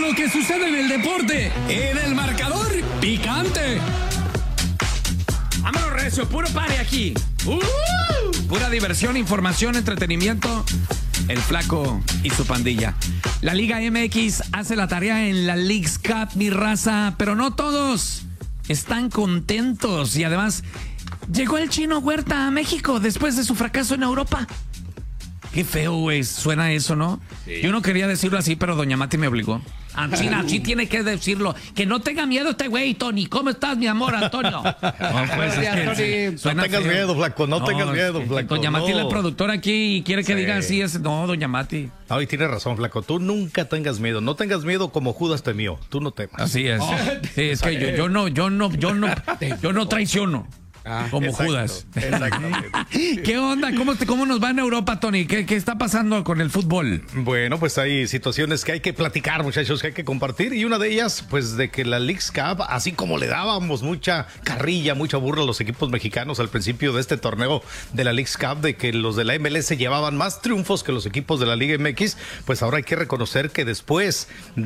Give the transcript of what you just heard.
lo que sucede en el deporte, en el marcador picante. Vámonos, recio, puro pare aquí. Pura diversión, información, entretenimiento. El Flaco y su pandilla. La Liga MX hace la tarea en la Leagues Cup, mi raza, pero no todos están contentos. Y además, llegó el Chino Huerta a México después de su fracaso en Europa. Qué feo, güey, suena eso, ¿no? Sí. Yo no quería decirlo así, pero doña Mati me obligó. Así tiene que decirlo. Que no tenga miedo este güey, Tony. ¿Cómo estás, mi amor, Antonio? No, pues, no tengas miedo, Flaco, no tengas miedo, Flaco. Doña Mati es la productora aquí y quiere que diga así. No, doña Mati. No, y tiene razón, Flaco. Tú nunca tengas miedo. No tengas miedo como Judas temió. Tú no temas. Así es. Sí, es que yo no traiciono. Como exacto, Judas. Exactamente. ¿Qué onda? ¿Cómo nos va en Europa, Tony? ¿Qué está pasando con el fútbol? Bueno, pues hay situaciones que hay que platicar, muchachos, que hay que compartir. Y una de ellas, pues de que la Leagues Cup, así como le dábamos mucha carrilla, mucha burla a los equipos mexicanos al principio de este torneo de la Leagues Cup, de que los de la MLS llevaban más triunfos que los equipos de la Liga MX, pues ahora hay que reconocer que después